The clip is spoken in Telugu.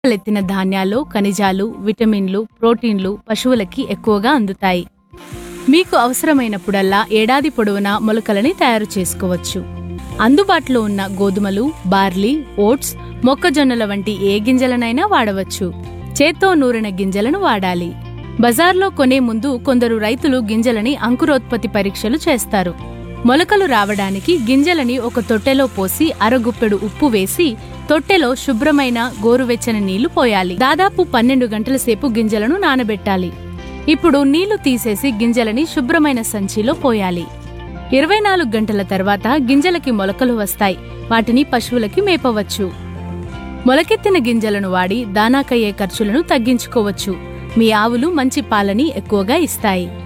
మొలకలెత్తిన ధాన్యాల్లో ఖనిజాలు, విటమిన్లు, ప్రోటీన్లు పశువులకి ఎక్కువగా అందుతాయి. మీకు అవసరమైనప్పుడల్లా ఏడాది పొడవునా మొలకలని తయారు చేసుకోవచ్చు. అందుబాటులో ఉన్న గోధుమలు, బార్లీ, ఓట్స్, మొక్కజొన్నల వంటి ఏ గింజలనైనా వాడవచ్చు. చేత్తో నూరిన గింజలను వాడాలి. బజార్లో కొనే ముందు కొందరు రైతులు గింజలని అంకురోత్పత్తి పరీక్షలు చేస్తారు. మొలకలు రావడానికి గింజలని ఒక తొట్టెలో పోసి అరగుప్పెడు ఉప్పు వేసి తొట్టెలో శుభ్రమైన గోరువెచ్చని నీళ్లు పోయాలి. దాదాపు 12 గంటల సేపు గింజలను నానబెట్టాలి. ఇప్పుడు నీళ్లు తీసేసి గింజలని శుభ్రమైన సంచిలో పోయాలి. 24 గంటల తర్వాత గింజలకి మొలకలు వస్తాయి. వాటిని పశువులకి మేపవచ్చు. మొలకెత్తిన గింజలను వాడి దానాకయ్యే ఖర్చులను తగ్గించుకోవచ్చు. మీ ఆవులు మంచి పాలని ఎక్కువగా ఇస్తాయి.